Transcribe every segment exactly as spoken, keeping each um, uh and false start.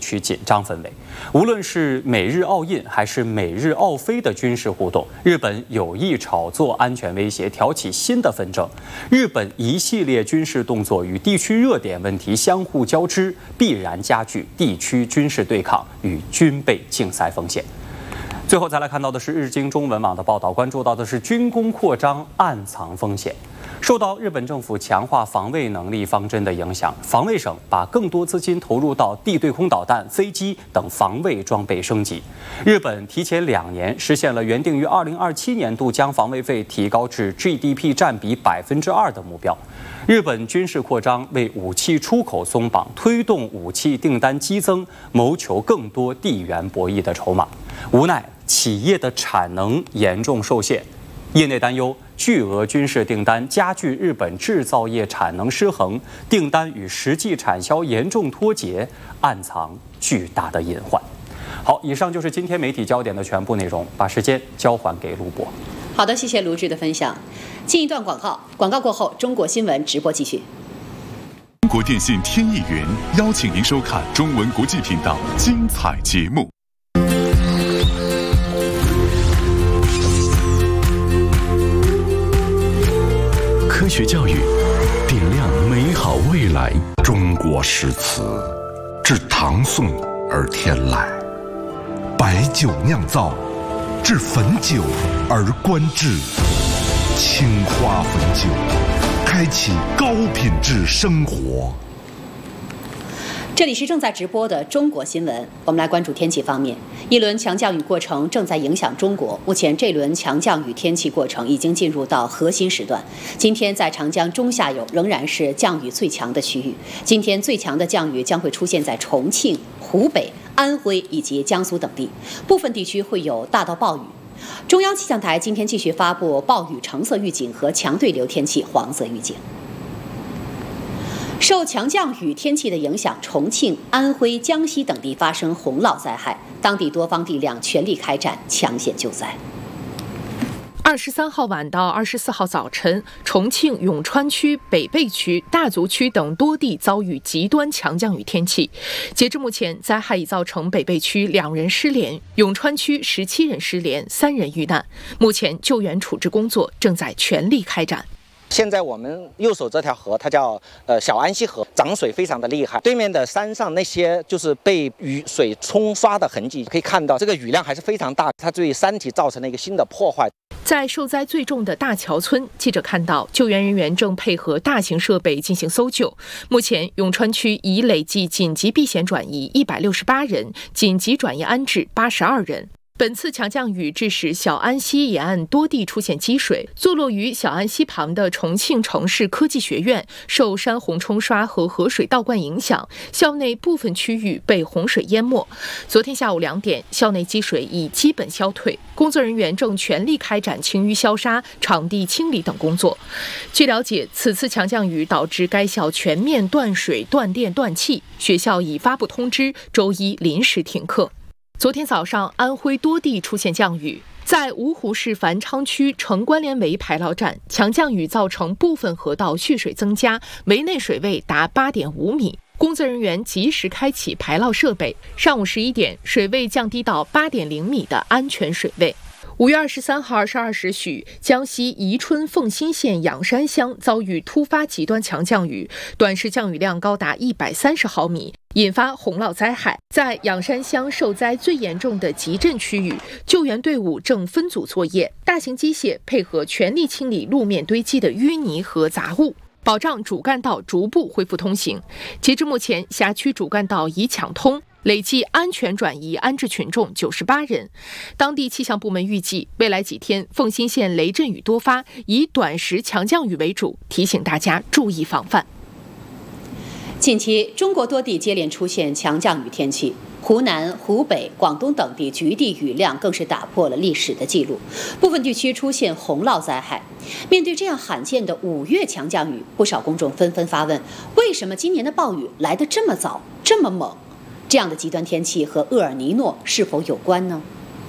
区紧张氛围。无论是美日澳印还是美日澳菲的军事互动，日本有意炒作安全威胁，挑起新的纷争。日本一系列军事动作与地区热点问题相互交织，必然加剧地区军事对抗与军备竞赛风险。最后再来看到的是日经中文网的报道，关注到的是军工扩张暗藏风险。受到日本政府强化防卫能力方针的影响，防卫省把更多资金投入到地对空导弹、飞机等防卫装备升级。日本提前两年实现了原定于二零二七年度将防卫费提高至 G D P 占比百分之二的目标。日本军事扩张为武器出口松绑、推动武器订单激增，谋求更多地缘博弈的筹码。无奈企业的产能严重受限，业内担忧巨额军事订单加剧日本制造业产能失衡，订单与实际产销严重脱节，暗藏巨大的隐患。好，以上就是今天媒体焦点的全部内容，把时间交还给卢博。 好的，谢谢卢志的分享。进一段广告，广告过后，中国新闻直播继续。 中国电信天翼云邀请您收看中文国际频道精彩节目。 科学教育点亮美好未来。中国诗词自唐宋而天来，白酒酿造至汾酒而观致，青花汾酒开启高品质生活。 这里是正在直播的中国新闻，我们来关注天气方面。一轮强降雨过程正在影响中国，目前这轮强降雨天气过程已经进入到核心时段。今天在长江中下游仍然是降雨最强的区域，今天最强的降雨将会出现在重庆、湖北、安徽以及江苏等地，部分地区会有大到暴雨。中央气象台今天继续发布暴雨橙色预警和强对流天气黄色预警。受强降雨天气的影响，重庆、安徽、江西等地发生洪涝灾害，当地多方力量全力开展抢险救灾。 二十三号晚到二十四号早晨，重庆、永川区、北碚区、大足区等多地遭遇极端强降雨天气。截至目前，灾害已造成北碚区两人失联，永川区十七人失联，三人遇难。目前救援处置工作正在全力开展。 现在我们右手这条河，它叫呃小安溪河，涨水非常的厉害。对面的山上那些就是被雨水冲刷的痕迹，可以看到这个雨量还是非常大，它对山体造成了一个新的破坏。 在受灾最重的大桥村，记者看到救援人员正配合大型设备进行搜救。目前，永川区已累计紧急避险转移一百六十八人，紧急转移安置八十二人。本次强降雨致使小安溪沿岸多地出现积水，坐落于小安溪旁的重庆城市科技学院受山洪冲刷和河水倒灌影响，校内部分区域被洪水淹没。昨天下午两点，校内积水已基本消退，工作人员正全力开展清淤消杀、场地清理等工作。据了解，此次强降雨导致该校全面断水、断电、断气，学校已发布通知，周一临时停课。昨天早上，安徽多地出现降雨，在芜湖市繁昌区城关联围排涝站，强降雨造成部分河道蓄水增加，围内水位达 八点五米。工作人员及时开启排涝设备，上午十一点，水位降低到 八点零米的安全水位。五月二十三号二十二时许，江西宜春凤新县仰山乡遭遇突发极端强降雨，短时降雨量高达一百三十毫米，引发洪涝灾害。在仰山乡受灾最严重的集镇区域，救援队伍正分组作业，大型机械配合全力清理路面堆积的淤泥和杂物，保障主干道逐步恢复通行。截至目前，辖区主干道已抢通，累计安全转移安置群众九十八人。当地气象部门预计，未来几天凤新县雷阵雨多发，以短时强降雨为主，提醒大家注意防范。 近期，中国多地接连出现强降雨天气，湖南、湖北、广东等地局地雨量更是打破了历史的记录，部分地区出现洪涝灾害。面对这样罕见的五月强降雨，不少公众纷纷发问：为什么今年的暴雨来得这么早、这么猛？这样的极端天气和厄尔尼诺是否有关呢？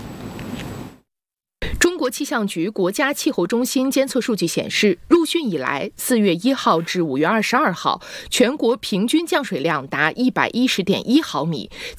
中国气象局国家气候中心监测数据显示，入汛以来，四月一号至五月二十二号，全国平均降水量达一百一十点一毫米，